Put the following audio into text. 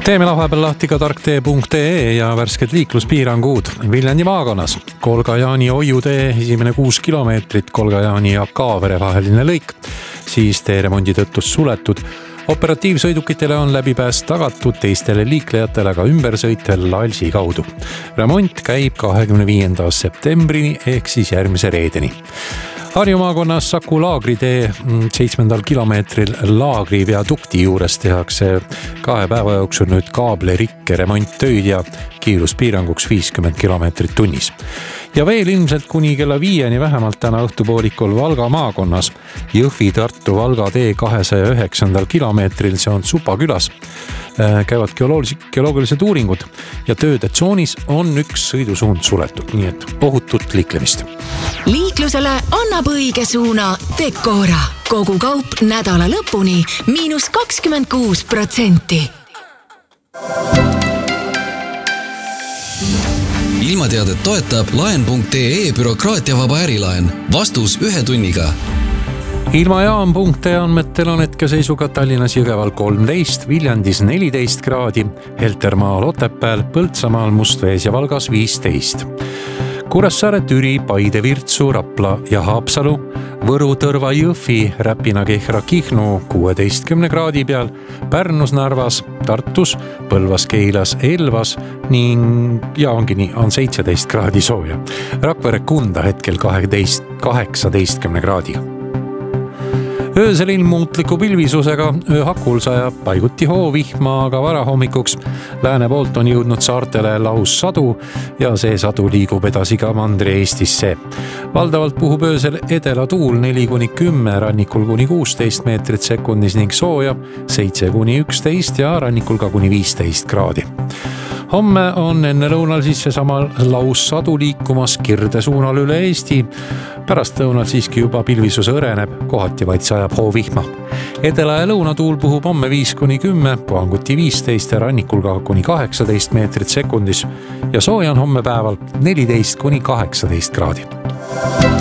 Teeme vahepeal lahti ka tarktee.ee ja värsked liikluspiirangud Viljandi maakonnas. Kolga-Jaani Oiutee esimene 6 kilomeetrit, Kolga-Jaani ja Kaavere vaheline lõik, siis teeremondi tõttu suletud. Operatiivsõidukitele on läbipääs tagatud, teistele liiklejatele aga ümbersõitel Lalsi kaudu. Remont käib 25. septembrini ehk siis järgmise reedeni. Harju maakonnas Saku laagritee 7. kilomeetril laagri viadukti juures tehakse 2 päeva jooksul nüüd kaablerikke remonttöid ja kiiruspiiranguks 50 kilomeetrit tunnis. Ja veel ilmselt kuni kella 5 vähemalt täna õhtupoolikul Valga maakonnas Jõhvi-Tartu-Valga tee 209. kilomeetril, see on Supa külas, käivad geoloogilised uuringud ja tööde tsoonis on üks sõidusuund suletud, nii et ohutut liiklemist. Liiklusele annab õige suuna Decora. Kogu kaup nädala lõpuni –26%. Ilmateadet toetab laen.ee bürokraatiavaba ärilaen. Vastus 1 tunniga. Ilmajaam.ee andmetel on hetkeseisuga Tallinnas Jõgeval 13, Viljandis 14 kraadi, Heltermaal, Otepääl, Põltsamaal, Mustvees ja Valgas 15. Kuressaare, Türi, Paide, Virtsu, Rapla ja Haapsalu, Võru, Tõrva, Jõhvi, Räpina, Kehra, Kihnu 16 kraadi peal, Pärnus, Narvas, Tartus, Põlvas, Keilas, Elvas ning on 17 kraadi sooja. Rakvere, Kunda hetkel 18 kraadiga. Öösel ilmuutliku pilvisusega ööhakul sajab paiguti hoovihma, aga varahommikuks lääne poolt on jõudnud saartele laussadu ja see sadu liigub edasi ka Mandri-Eestisse. Valdavalt puhub öösel edelatuul 4–10, rannikul kuni 16 meetrit sekundis ning sooja 7–11 ja rannikul ka kuni 15 kraadi. Homme on enne lõunal siis seesama laussadu liikumas Kirde suunal üle Eesti. Pärast lõunal siiski juba pilvisus õreneb, kohati vaid sajab hoovihma. Edela ja lõunatuul puhub homme 5–10, puhanguti 15 ja rannikul ka kuni 18 meetrit sekundis ja sooja on homme päeval 14–18 kraadi.